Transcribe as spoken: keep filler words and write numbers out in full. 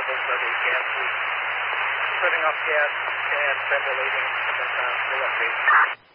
levels of the gas leak. Turning off gas and ventilating, and then uh, we'll update.